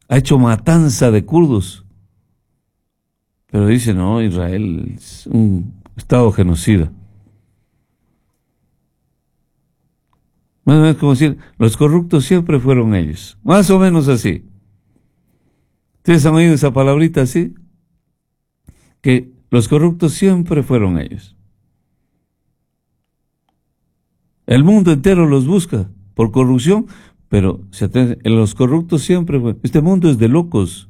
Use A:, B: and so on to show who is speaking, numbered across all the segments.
A: ha hecho matanza de kurdos. Pero dice, no, Israel es un estado genocida. Más o menos como decir, los corruptos siempre fueron ellos. Más o menos así. ¿Ustedes han oído esa palabrita así? Que los corruptos siempre fueron ellos. El mundo entero los busca por corrupción, pero los corruptos siempre fueron. Este mundo es de locos.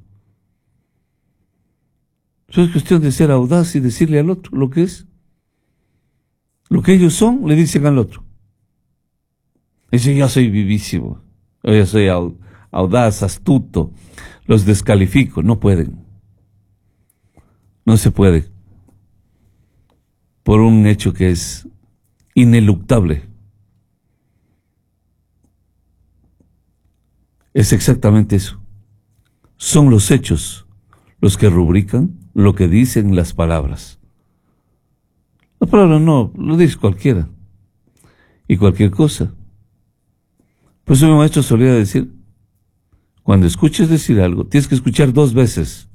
A: Eso es cuestión de ser audaz y decirle al otro lo que es. Lo que ellos son, le dicen al otro. Dice, yo soy vivísimo, yo soy audaz, astuto, los descalifico. No pueden. No se puede. Por un hecho que es ineluctable. Es exactamente eso. Son los hechos los que rubrican lo que dicen las palabras. Las palabras no, lo dice cualquiera. Y cualquier cosa. Por eso mi maestro solía decir, cuando escuches decir algo, tienes que escuchar 2 veces.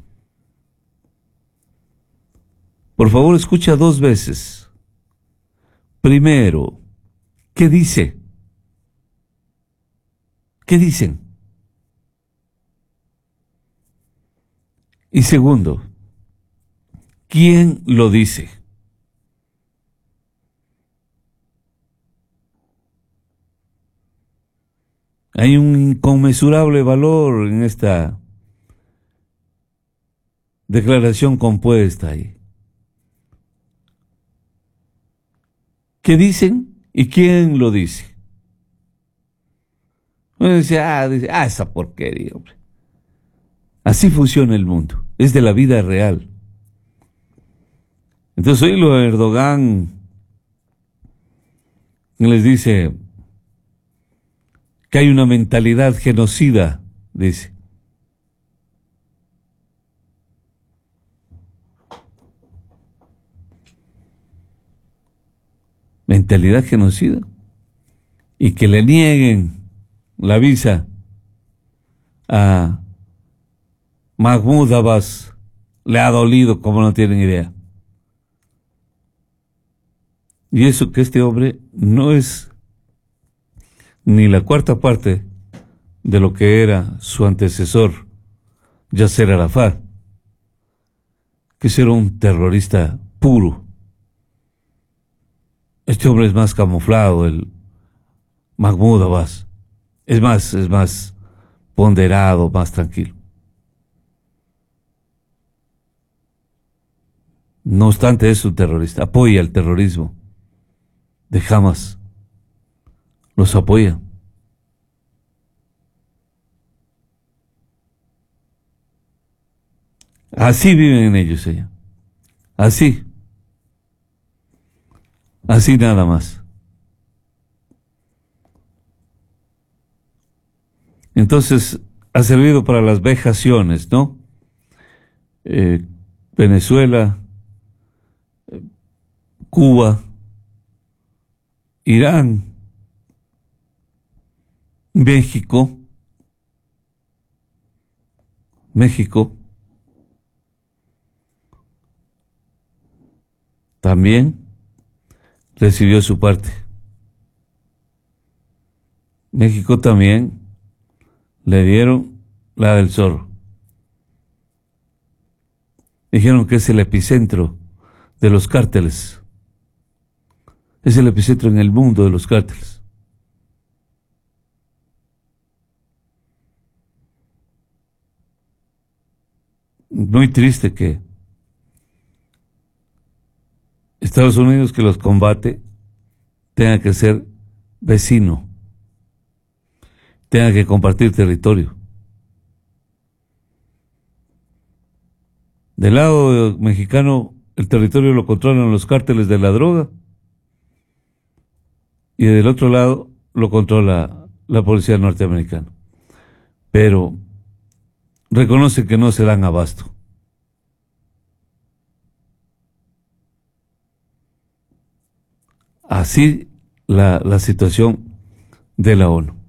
A: Por favor, escucha 2 veces. Primero, ¿qué dice? ¿Qué dicen? Y segundo, ¿quién lo dice? Hay un inconmensurable valor en esta declaración compuesta ahí. ¿Qué dicen y quién lo dice? Uno dice, esa porquería, hombre. Así funciona el mundo, es de la vida real. Entonces hoy lo de Erdogan les dice que hay una mentalidad genocida, dice. Mentalidad genocida. Y que le nieguen la visa a Mahmoud Abbas. Le ha dolido como no tienen idea. Y eso que este hombre no es ni la cuarta parte de lo que era su antecesor, Yasser Arafat, que era un terrorista puro. Este hombre es más camuflado, el Mahmoud Abbas. Es más ponderado, más tranquilo. No obstante, es un terrorista, apoya el terrorismo de Hamas, los apoya. Así viven ellos allá, así nada más. Entonces, ha servido para las vejaciones, ¿no? Venezuela, Cuba, Irán, México, también recibió su parte. México también le dieron la del zorro. Dijeron que es el epicentro de los cárteles. Es el epicentro en el mundo de los cárteles. Muy triste que Estados Unidos, que los combate, tenga que ser vecino, tenga que compartir territorio. Del lado mexicano, el territorio lo controlan los cárteles de la droga, y del otro lado lo controla la policía norteamericana. Pero reconoce que no se dan abasto. Así la situación de la ONU.